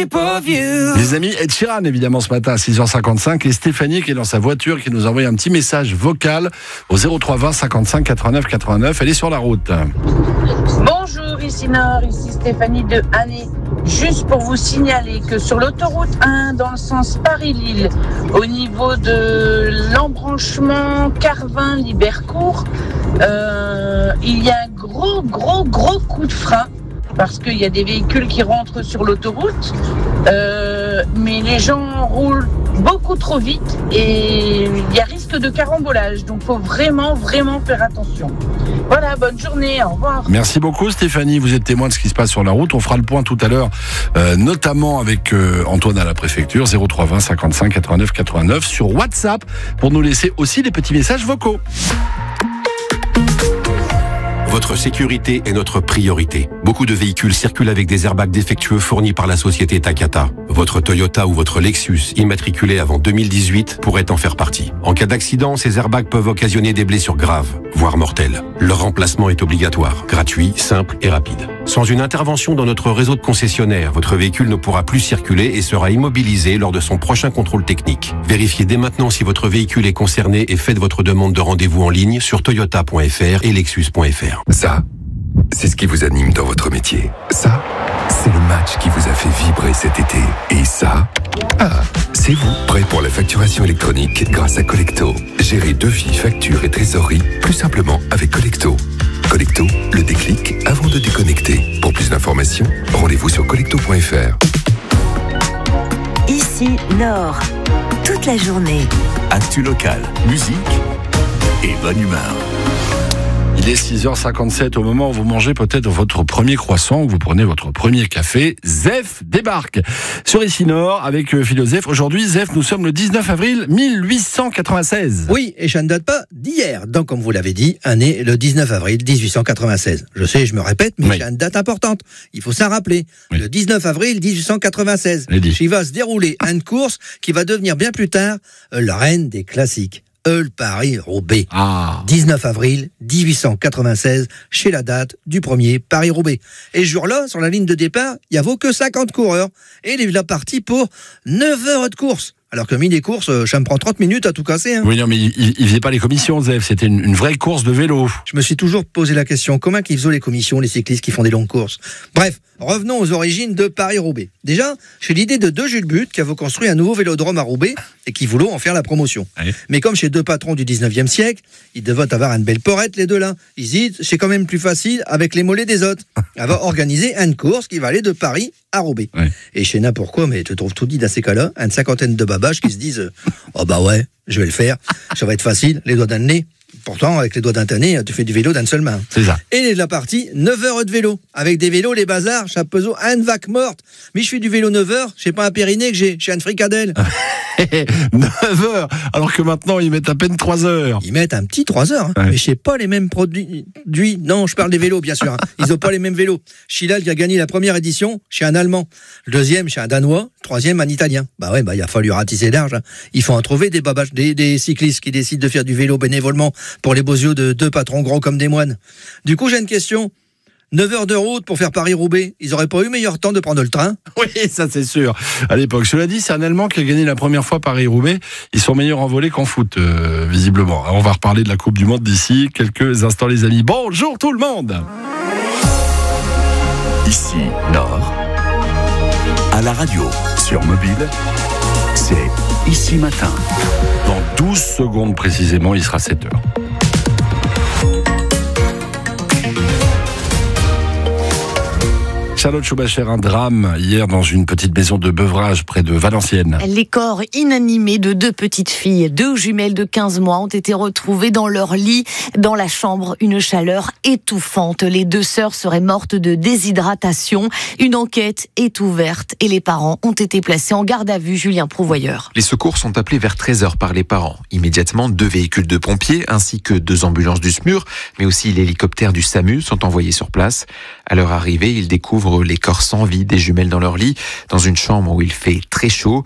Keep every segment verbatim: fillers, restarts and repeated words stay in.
shape of you. Les amis, Ed Sheeran évidemment ce matin à six heures cinquante-cinq et Stéphanie qui est dans sa voiture qui nous a envoyé un petit message vocal au zéro trois vingt cinquante-cinq quatre-vingt-neuf quatre-vingt-neuf. Elle est sur la route. Bonjour, ici Nord, ici Stéphanie de Année. Juste pour vous signaler que sur l'autoroute un, dans le sens Paris-Lille, au niveau de l'embranchement Carvin-Libercourt, euh, il y a un gros, gros, gros coup de frein parce qu'il y a des véhicules qui rentrent sur l'autoroute, euh, mais les gens roulent beaucoup trop vite et il y a risque de carambolage. Donc il faut vraiment, vraiment faire attention. Voilà, bonne journée, au revoir. Merci beaucoup Stéphanie, vous êtes témoin de ce qui se passe sur la route. On fera le point tout à l'heure, euh, notamment avec euh, Antoine à la préfecture, zéro trois vingt cinquante-cinq quatre-vingt-neuf quatre-vingt-neuf sur WhatsApp pour nous laisser aussi des petits messages vocaux. Votre sécurité est notre priorité. Beaucoup de véhicules circulent avec des airbags défectueux fournis par la société Takata. Votre Toyota ou votre Lexus, immatriculé avant deux mille dix-huit, pourrait en faire partie. En cas d'accident, ces airbags peuvent occasionner des blessures graves, voire mortelles. Leur remplacement est obligatoire, gratuit, simple et rapide. Sans une intervention dans notre réseau de concessionnaires, votre véhicule ne pourra plus circuler et sera immobilisé lors de son prochain contrôle technique. Vérifiez dès maintenant si votre véhicule est concerné et faites votre demande de rendez-vous en ligne sur toyota point f r et lexus point f r. Ça, c'est ce qui vous anime dans votre métier. Ça, c'est le match qui vous a fait vibrer cet été. Et ça, ah, c'est vous, prêt pour la facturation électronique grâce à Collecto. Gérez devis, factures et trésorerie plus simplement avec Collecto. Collecto, le déclic avant de déconnecter. Pour plus d'informations, rendez-vous sur collecto point f r. Ici, Nord. Toute la journée. Actu locale, musique et bonne humeur. Il est six heures cinquante-sept au moment où vous mangez peut-être votre premier croissant, où vous prenez votre premier café. Zef débarque sur Ici Nord avec Philo Zef. Aujourd'hui, Zef, nous sommes le dix-neuf avril mille huit cent quatre-vingt-seize. Oui, et ça ne date pas d'hier. Donc, comme vous l'avez dit, année le dix-neuf avril dix-huit cent quatre-vingt-seize. Je sais, je me répète, mais oui. C'est une date importante. Il faut s'en rappeler. Oui. Le dix-neuf avril dix-huit cent quatre-vingt-seize. Il va se dérouler une course qui va devenir bien plus tard la reine des classiques. Eul Paris-Roubaix. Ah. dix-neuf avril dix-huit cent quatre-vingt-seize, chez la date du premier Paris-Roubaix. Et ce jour-là, sur la ligne de départ, il n'y avait que cinquante coureurs. Et il est là parti pour neuf heures de course. Alors que mis des courses, ça me prend trente minutes à tout casser. Hein. Oui, non, mais il ne faisait pas les commissions, Zef. C'était une, une vraie course de vélo. Je me suis toujours posé la question, comment qu'ils faisaient les commissions, les cyclistes qui font des longues courses? Bref, revenons aux origines de Paris-Roubaix. Déjà, j'ai l'idée de deux Jules But qui avaient construit un nouveau vélodrome à Roubaix et qui voulaient en faire la promotion. Oui. Mais comme chez deux patrons du dix-neuvième siècle, ils devaient avoir une belle porrette, les deux là. Ils disent, c'est quand même plus facile avec les mollets des autres. On va organiser une course qui va aller de Paris à Roubaix. Oui. Et je sais n'importe quoi, mais tu trouves tout dit dans ces cas-là, une cinquantaine de babaches qui se disent oh bah ouais, je vais le faire, ça va être facile, les doigts d'un nez. Pourtant, avec les doigts d'un tanné, tu fais du vélo d'une seule main. C'est ça. Et la partie, neuf heures de vélo. Avec des vélos, les bazars, ça pesait une vague morte. Mais je fais du vélo neuf heures, je sais pas un périnée que j'ai, j'ai une fricadelle. neuf heures, alors que maintenant, ils mettent à peine trois heures. Ils mettent un petit trois heures, hein. Ouais. Mais je sais pas les mêmes produits. Non, je parle des vélos, bien sûr. Hein. Ils ont pas les mêmes vélos. Chilal qui a gagné la première édition chez un Allemand. Le deuxième chez un Danois. Troisième, un Italien. Bah ouais, bah il a fallu ratisser large. Hein. Il faut en trouver des babaches, des, des cyclistes qui décident de faire du vélo bénévolement pour les beaux yeux de deux patrons gros comme des moines. Du coup, j'ai une question. neuf heures de route pour faire Paris-Roubaix. Ils auraient pas eu meilleur temps de prendre le train? Oui, ça c'est sûr. À l'époque, cela dit, c'est un Allemand qui a gagné la première fois Paris-Roubaix. Ils sont meilleurs en volée qu'en foot, euh, visiblement. Alors, on va reparler de la Coupe du Monde d'ici quelques instants, les amis. Bonjour tout le monde. Ici, Nord. À la radio, sur mobile, c'est Ici Matin. Dans douze secondes précisément, il sera sept heures. Charlotte Schumacher, un drame hier dans une petite maison de Beuvrages près de Valenciennes. Les corps inanimés de deux petites filles, deux jumelles de quinze mois, ont été retrouvés dans leur lit, dans la chambre. Une chaleur étouffante. Les deux sœurs seraient mortes de déshydratation. Une enquête est ouverte et les parents ont été placés en garde à vue. Julien Prouvoyeur. Les secours sont appelés vers treize heures par les parents. Immédiatement, deux véhicules de pompiers ainsi que deux ambulances du S M U R, mais aussi l'hélicoptère du SAMU sont envoyés sur place. À leur arrivée, ils découvrent les corps sans vie des jumelles dans leur lit, dans une chambre où il fait très chaud.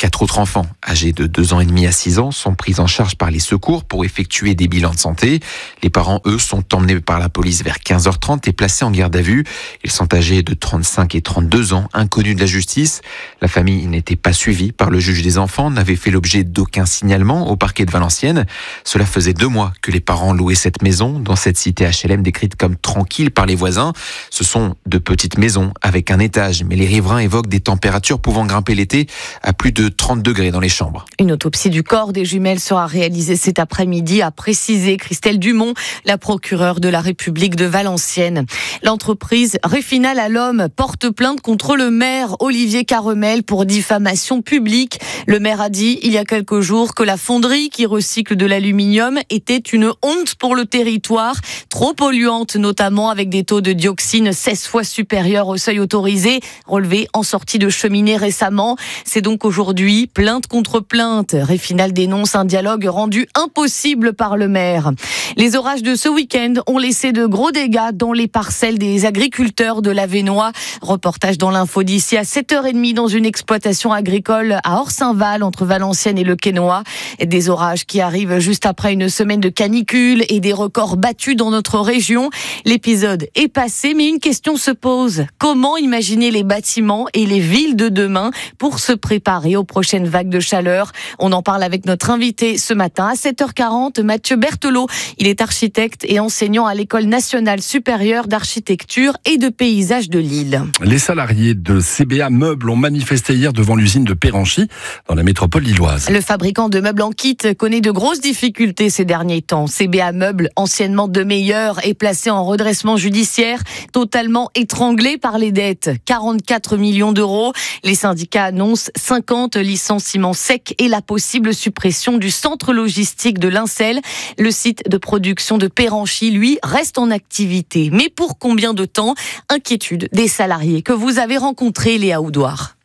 Quatre autres enfants, âgés de deux ans et demi à six ans, sont pris en charge par les secours pour effectuer des bilans de santé. Les parents, eux, sont emmenés par la police vers quinze heures trente et placés en garde à vue. Ils sont âgés de trente-cinq et trente-deux ans, inconnus de la justice. La famille n'était pas suivie par le juge des enfants, n'avait fait l'objet d'aucun signalement au parquet de Valenciennes. Cela faisait deux mois que les parents louaient cette maison dans cette cité H L M décrite comme tranquille par les voisins. Ce sont de petites maisons avec un étage, mais les riverains évoquent des températures pouvant grimper l'été à plus de trente degrés dans les chambres. Une autopsie du corps des jumelles sera réalisée cet après-midi, a précisé Christelle Dumont, la procureure de la République de Valenciennes. L'entreprise Réfinal à l'Homme porte plainte contre le maire Olivier Carremel pour diffamation publique. Le maire a dit il y a quelques jours que la fonderie qui recycle de l'aluminium était une honte pour le territoire, trop polluante notamment avec des taux de dioxine seize fois supérieurs au seuil autorisé, relevé en sortie de cheminée récemment. C'est donc aujourd'hui plainte contre plainte. Réfinal dénonce un dialogue rendu impossible par le maire. Les orages de ce week-end ont laissé de gros dégâts dans les parcelles des agriculteurs de l'Avesnois. Reportage dans l'info d'ici à sept heures trente dans une exploitation agricole à Orsainval entre Valenciennes et le Quesnoy. Des orages qui arrivent juste après une semaine de canicule et des records battus dans notre région. L'épisode est passé, mais une question se pose. Comment imaginer les bâtiments et les villes de demain pour se préparer aux prochaines vagues de chaleur? On en parle avec notre invité ce matin à sept heures quarante, Mathieu Berthelot. Il est architecte et enseignant à l'École nationale supérieure d'architecture et de paysage de Lille. Les salariés de C B A Meubles ont manifesté hier devant l'usine de Péranchy, dans la métropole lilloise. Le fabricant de meubles en kit connaît de grosses difficultés ces derniers temps. C B A Meubles, anciennement de Meilleur, est placé en redressement judiciaire, totalement étranglé par les dettes. quarante-quatre millions d'euros. Les syndicats annoncent cinquante licenciements secs et la possible suppression du centre logistique de Lincel. Le site de production de Péranchy, lui, reste en activité. Mais pour combien de temps? Inquiétude des salariés que vous avez rencontrés, Léa Oudouard.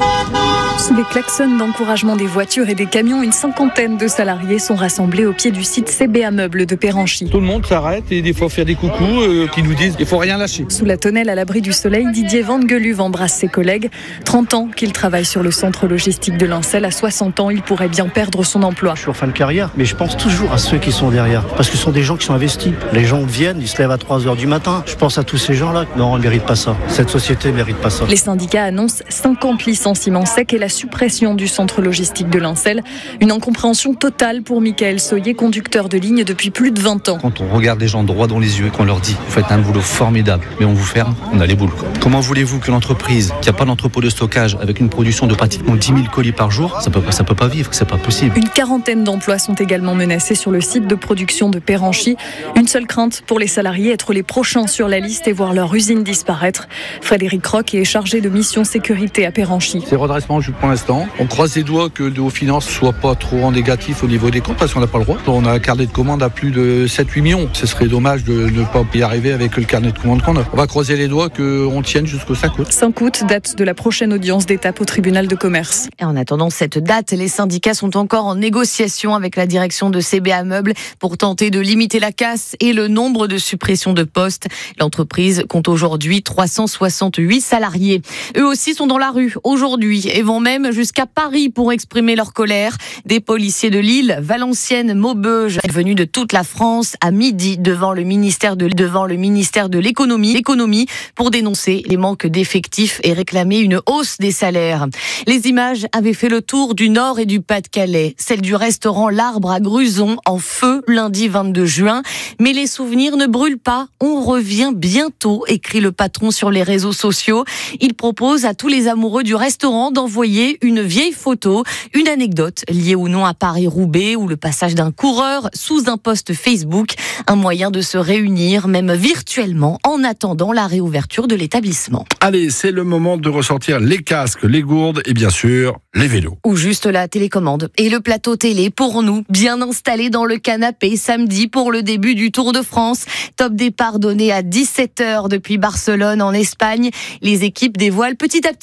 Sous les klaxons d'encouragement des voitures et des camions, une cinquantaine de salariés sont rassemblés au pied du site C B A Meubles de Péranchy. Tout le monde s'arrête et des fois faire des coucous euh, qui nous disent il faut rien lâcher. Sous la tonnelle à l'abri du soleil, Didier Van Geluve embrasse ses collègues. trente ans qu'il travaille sur le centre logistique de Lincel. À soixante ans, il pourrait bien perdre son emploi. Je suis en fin de carrière, mais je pense toujours à ceux qui sont derrière. Parce que ce sont des gens qui sont investis. Les gens viennent, ils se lèvent à trois heures du matin. Je pense à tous ces gens-là. Non, ils ne méritent pas ça. Cette société ne mérite pas ça. Les syndicats annoncent cinquante licenciements secs et la suppression du centre logistique de Lincel. Une incompréhension totale pour Michael Soyer, conducteur de ligne depuis plus de vingt ans. Quand on regarde les gens droit dans les yeux et qu'on leur dit vous faites un boulot formidable, mais on vous ferme, on a les boules. Comment voulez-vous que l'entreprise qui n'a pas d'entrepôt de stockage avec une production de pratiquement dix mille colis par jour, ça peut pas, ça peut pas vivre, c'est pas possible. Une quarantaine d'emplois sont également menacés sur le site de production de Péranchy. Une seule crainte pour les salariés, être les prochains sur la liste et voir leur usine disparaître. Frédéric Roch est chargé de mission sécurité à Péranchy. C'est redressement pour l'instant. On croise les doigts que le haut finance soit pas trop en négatif au niveau des comptes parce qu'on n'a pas le droit. On a un carnet de commandes à plus de sept à huit millions. Ce serait dommage de ne pas y arriver avec le carnet de commandes qu'on a. On va croiser les doigts qu'on tienne jusqu'au cinq août. cinq août, date de la prochaine audience d'étape au tribunal de commerce. Et en attendant cette date, les syndicats sont encore en négociation avec la direction de C B A Meubles pour tenter de limiter la casse et le nombre de suppressions de postes. L'entreprise compte aujourd'hui trois cent soixante-huit salariés. Eux aussi sont dans la rue aujourd'hui et vont même jusqu'à Paris pour exprimer leur colère. Des policiers de Lille, Valenciennes, Maubeuge, venus de toute la France à midi devant le ministère de, devant le ministère de l'économie, l'économie pour dénoncer les manques d'effectifs et réclamer une hausse des salaires. Les images avaient fait le tour du Nord et du Pas-de-Calais. Celle du restaurant L'Arbre à Gruson en feu lundi vingt-deux juin. Mais les souvenirs ne brûlent pas. On revient bientôt, écrit le patron sur les réseaux sociaux. Il propose à tous les amoureux du restaurant d'envoyer une vieille photo, une anecdote liée ou non à Paris-Roubaix ou le passage d'un coureur sous un post Facebook, un moyen de se réunir, même virtuellement, en attendant la réouverture de l'établissement. Allez, c'est le moment de ressortir les casques, les gourdes et bien sûr les vélos. Ou juste la télécommande et le plateau télé pour nous, bien installé dans le canapé samedi pour le début du Tour de France. Top départ donné à dix-sept heures depuis Barcelone en Espagne. Les équipes dévoilent petit à petit leur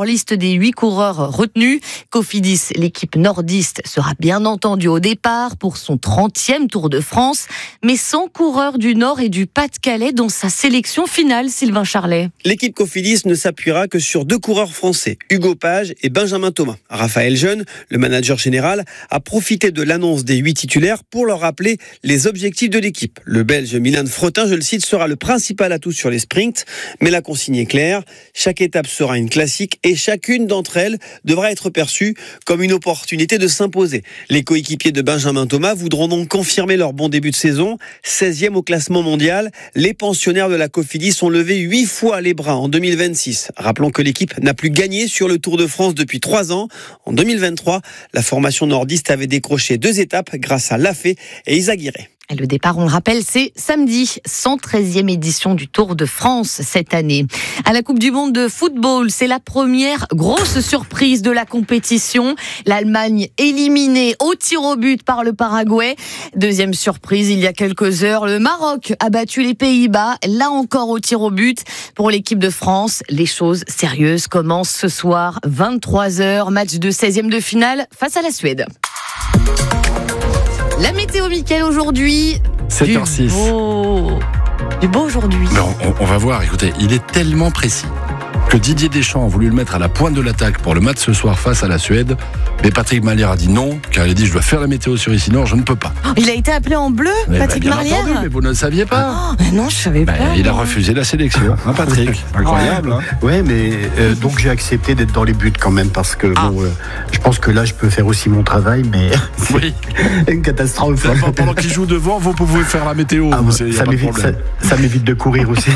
liste des huit coureurs retenus. Cofidis, l'équipe nordiste, sera bien entendu au départ pour son trentième Tour de France, mais sans coureurs du Nord et du Pas-de-Calais dans sa sélection finale, Sylvain Charlet. L'équipe Cofidis ne s'appuiera que sur deux coureurs français, Hugo Page et Benjamin Thomas. Raphaël Jeune, le manager général, a profité de l'annonce des huit titulaires pour leur rappeler les objectifs de l'équipe. Le Belge Milan Fretin, je le cite, sera le principal atout sur les sprints, mais la consigne est claire. Chaque étape sera une classique et chacune d'entre elles devra être perçue comme une opportunité de s'imposer. Les coéquipiers de Benjamin Thomas voudront donc confirmer leur bon début de saison. seizième au classement mondial, les pensionnaires de la Cofidis ont levé huit fois les bras en deux mille vingt-six. Rappelons que l'équipe n'a plus gagné sur le Tour de France depuis trois ans. En deux mille vingt-trois, la formation nordiste avait décroché deux étapes grâce à Lafay et Izaguirre. Le départ, on le rappelle, c'est samedi, cent treizième édition du Tour de France cette année. À la Coupe du Monde de football, c'est la première grosse surprise de la compétition. L'Allemagne éliminée au tir au but par le Paraguay. Deuxième surprise, il y a quelques heures, le Maroc a battu les Pays-Bas, là encore au tir au but. Pour l'équipe de France, les choses sérieuses commencent ce soir, vingt-trois heures, match de seizième de finale face à la Suède. La météo, Mickaël, aujourd'hui. sept heures six. Du beau, du beau aujourd'hui. On, on va voir, écoutez, il est tellement précis que Didier Deschamps a voulu le mettre à la pointe de l'attaque pour le match ce soir face à la Suède. Mais Patrick Marlière a dit non, car il a dit je dois faire la météo sur ici Nord, je ne peux pas. Il a été appelé en bleu, mais Patrick bah, bien Marlière entendu, mais vous ne le saviez pas. Oh, mais non, je savais bah, pas. Il a refusé la sélection, hein, Patrick. Incroyable. Ouais, hein. ouais mais euh, donc j'ai accepté d'être dans les buts quand même parce que ah. bon, euh, je pense que là je peux faire aussi mon travail, mais oui. une catastrophe. Enfin, pendant qu'il joue devant, vous pouvez faire la météo. Ah, vous, ça, m'évite, ça, ça m'évite de courir aussi.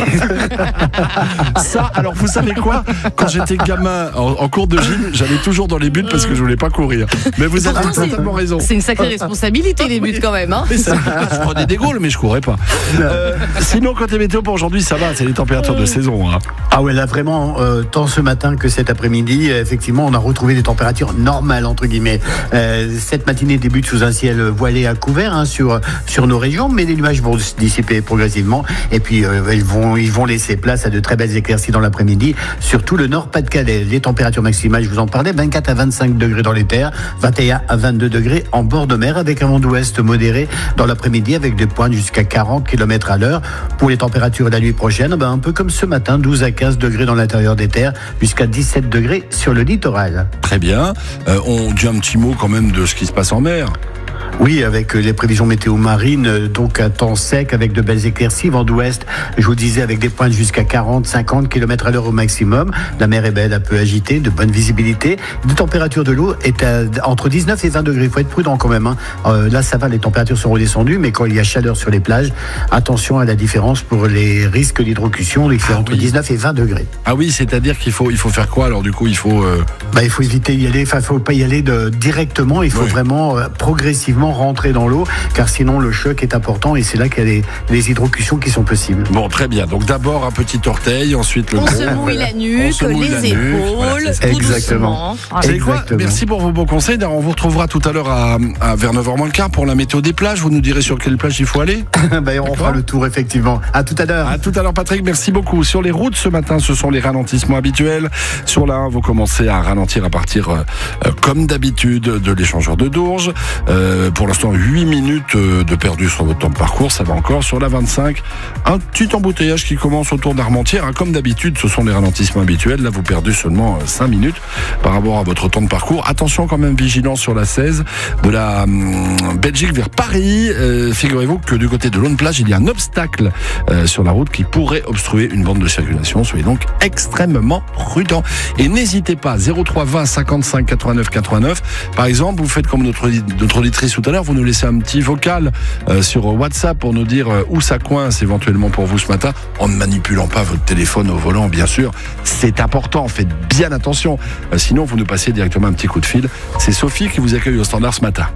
Ça, alors vous savez quoi ? Quand j'étais gamin en, en cours de gym, j'allais toujours dans les buts parce que je voulais pas courir. Mais vous avez totalement raison. C'est une sacrée responsabilité les buts quand même. Hein. Mais ça, je prenais des goals, mais je courais pas. Euh, sinon, côté météo pour aujourd'hui, ça va. C'est les températures de saison. Hein. Ah ouais, là vraiment, euh, tant ce matin que cet après-midi, effectivement, on a retrouvé des températures normales entre guillemets. Euh, cette matinée débute sous un ciel voilé à couvert hein, sur sur nos régions, mais les nuages vont se dissiper progressivement. Et puis euh, ils vont ils vont laisser place à de très belles éclaircies dans l'après-midi, surtout le Nord Pas-de-Calais. Les températures maximales, je vous en parlais, vingt-quatre à vingt-cinq degrés dans les terres, vingt et un à vingt-deux degrés en bord de mer, avec un vent d'ouest modéré dans l'après-midi, avec des pointes jusqu'à quarante kilomètres à l'heure. Pour les températures la nuit prochaine, ben, un peu comme ce matin, douze à quinze degrés dans l'intérieur des terres, jusqu'à dix-sept degrés sur le littoral. Très bien. Euh, on dit un petit mot quand même de ce qui se passe en mer. Oui, avec les prévisions météo marines, donc un temps sec avec de belles éclaircies, vent d'ouest, je vous disais, avec des pointes jusqu'à quarante à cinquante kilomètres à l'heure au maximum. La mer est belle, un peu agitée, de bonne visibilité. La température de l'eau est à, entre dix-neuf et vingt degrés. Il faut être prudent quand même. Hein. Euh, là, ça va, les températures sont redescendues, mais quand il y a chaleur sur les plages, attention à la différence pour les risques d'hydrocution, il fait ah, entre oui. dix-neuf et vingt degrés. Ah oui, c'est-à-dire qu'il faut, il faut faire quoi alors du coup il faut, euh... bah, il faut éviter d'y aller, enfin, il ne faut pas y aller de, directement, il faut oui. vraiment euh, progressivement rentrer dans l'eau, car sinon le choc est important et c'est là qu'il y a les, les hydrocutions qui sont possibles. Bon, très bien. Donc d'abord un petit orteil, ensuite le on gros. Se mouille la nuque, on se mouille les la épaules, nuque. Voilà, tout exactement. doucement. Vous quoi Merci pour vos bons conseils. On vous retrouvera tout à l'heure à, à vers neuf heures moins le quart pour la météo des plages. Vous nous direz sur quelle plage il faut aller. ben, on fera le tour effectivement. À tout à l'heure. À tout à l'heure, Patrick. Merci beaucoup. Sur les routes ce matin, ce sont les ralentissements habituels. Sur la un, vous commencez à ralentir à partir, euh, comme d'habitude, de l'échangeur de Dourges. Euh, pour l'instant, huit minutes de perdu sur votre temps de parcours, ça va encore. Sur la vingt-cinq, un petit embouteillage qui commence autour d'Armentières. Hein, comme d'habitude, ce sont les ralentissements habituels. Là, vous perdez seulement cinq minutes par rapport à votre temps de parcours. Attention quand même, vigilance sur la seize de la hum, Belgique vers Paris. Euh, figurez-vous que du côté de l'Aune-Plage, il y a un obstacle euh, sur la route qui pourrait obstruer une bande de circulation. Soyez donc extrêmement prudents. Et n'hésitez pas, zéro trois vingt cinquante-cinq quatre-vingt-neuf quatre-vingt-neuf. Par exemple, vous faites comme notre, notre auditrice tout à l'heure, vous nous laissez un petit vocal euh, sur WhatsApp pour nous dire euh, où ça coince éventuellement pour vous ce matin, en ne manipulant pas votre téléphone au volant, bien sûr. C'est important, faites bien attention. Euh, sinon, vous nous passez directement un petit coup de fil. C'est Sophie qui vous accueille au standard ce matin.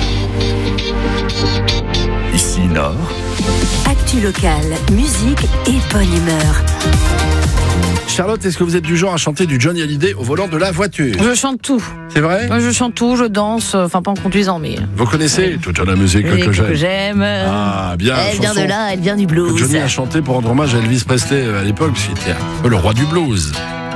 Ici Nord. Actu locale, musique et bonne humeur. Charlotte, est-ce que vous êtes du genre à chanter du Johnny Hallyday au volant de la voiture ? Je chante tout. C'est vrai ? Je chante tout, je danse, enfin pas en conduisant, mais... Vous connaissez toute la musique oui, que, que j'aime. j'aime. Ah, bien. Elle vient de là, elle vient du blues. Johnny a chanté pour rendre hommage à Elvis Presley à l'époque, parce qu'il était un peu le roi du blues.